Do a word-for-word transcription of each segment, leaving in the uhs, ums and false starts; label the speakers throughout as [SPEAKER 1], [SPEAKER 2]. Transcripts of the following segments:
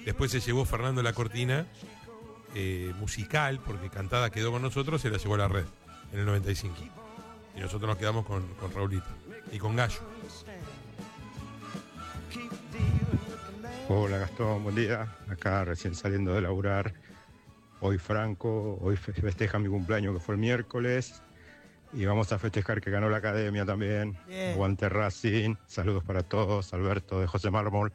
[SPEAKER 1] Después se llevó Fernando la cortina eh, musical, porque cantada quedó con nosotros, se la llevó a la red en el noventa y cinco. Y nosotros nos quedamos con, con Raulito y con Gallo.
[SPEAKER 2] Hola Gastón, buen día. Acá recién saliendo de laburar. Hoy Franco, hoy festeja mi cumpleaños que fue el miércoles. Y vamos a festejar que ganó la academia también.
[SPEAKER 3] Bien.
[SPEAKER 2] Aguante Racing. Saludos para todos. Alberto de José Mármol.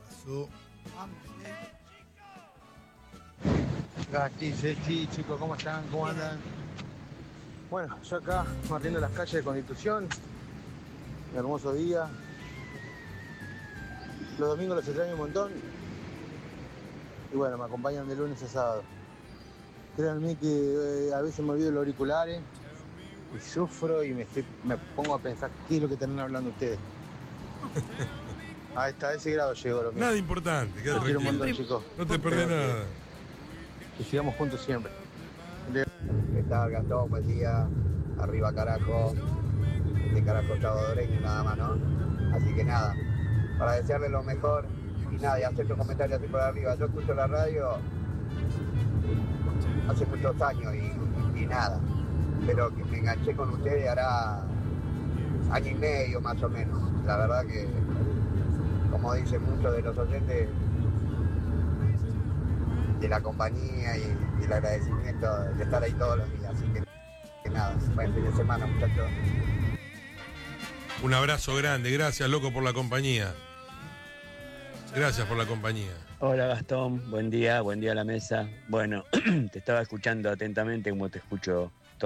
[SPEAKER 4] Gasti, Ceci, chicos, ¿cómo están? ¿Cómo andan? Bueno, yo acá barriendo las calles de Constitución. Un hermoso día. Los domingos los extraño un montón. Y bueno, me acompañan de lunes a sábado. Créanme que eh, a veces me olvido los auriculares y sufro y me, estoy, me pongo a pensar qué es lo que están hablando ustedes. A, esta, a ese grado llegó lo mío.
[SPEAKER 1] Nada importante, queda
[SPEAKER 4] Los quiero un
[SPEAKER 1] tranquilo.
[SPEAKER 4] montón, chicos.
[SPEAKER 1] No te perdés
[SPEAKER 4] Espero
[SPEAKER 1] nada.
[SPEAKER 4] Que, que sigamos juntos siempre.
[SPEAKER 5] ¿Qué tal, Gastón? Buen día. Arriba, carajo. De carajo salvadoreño nada más, ¿no? Así que nada, para desearle lo mejor y nada, y hacer tus comentarios así por arriba. Yo escucho la radio hace muchos años y, y, y nada, pero que me enganché con ustedes hará año y medio más o menos. La verdad que, como dicen muchos de los oyentes, de la compañía y, y el agradecimiento de estar ahí todos los días. Así que, que nada, buen fin de semana, muchachos.
[SPEAKER 1] Un abrazo grande, gracias loco por la compañía. Gracias por la compañía.
[SPEAKER 6] Hola Gastón, buen día, buen día a la mesa. Bueno, te estaba escuchando atentamente como te escucho